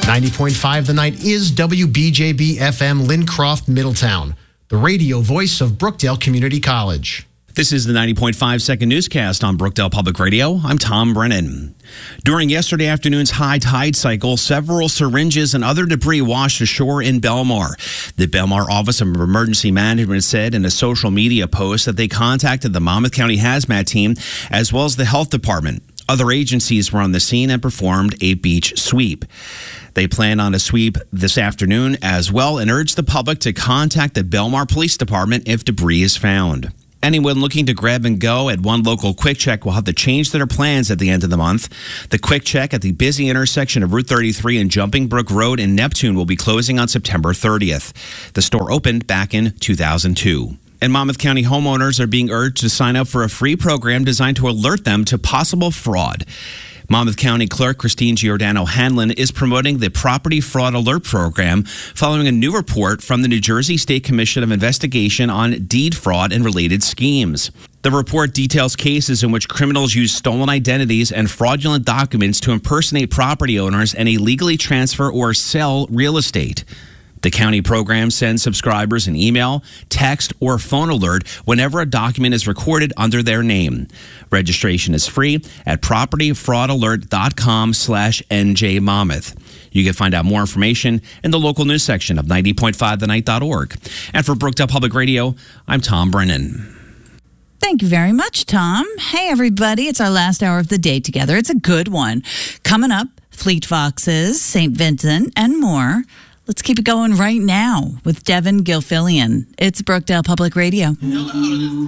90.5 The Night is WBJB FM Lincroft, Middletown, the radio voice of Brookdale Community College. This is the 90.5 second newscast on Brookdale Public Radio. I'm Tom Brennan. During yesterday afternoon's high tide cycle, several syringes and other debris washed ashore in Belmar. The Belmar Office of Emergency Management said in a social media post that they contacted the Monmouth County Hazmat Team as well as the Health Department. Other agencies were on the scene and performed a beach sweep. They plan on a sweep this afternoon as well and urge the public to contact the Belmar Police Department if debris is found. Anyone looking to grab and go at one local Quick Check will have to change their plans at the end of the month. The Quick Check at the busy intersection of Route 33 and Jumping Brook Road in Neptune will be closing on September 30th. The store opened back in 2002. And Monmouth County homeowners are being urged to sign up for a free program designed to alert them to possible fraud. Monmouth County Clerk Christine Giordano-Hanlon is promoting the Property Fraud Alert Program following a new report from the New Jersey State Commission of Investigation on deed fraud and related schemes. The report details cases in which criminals use stolen identities and fraudulent documents to impersonate property owners and illegally transfer or sell real estate. The county program sends subscribers an email, text, or phone alert whenever a document is recorded under their name. Registration is free at propertyfraudalert.com/NJMonmouth. You can find out more information in the local news section of 90.5thenight.org. And for Brookdale Public Radio, I'm Tom Brennan. Thank you very much, Tom. Hey, everybody. It's our last hour of the day together. It's a good one. Coming up, Fleet Foxes, St. Vincent, and more. Let's keep it going right now with Devin Gilfillian. It's Brookdale Public Radio.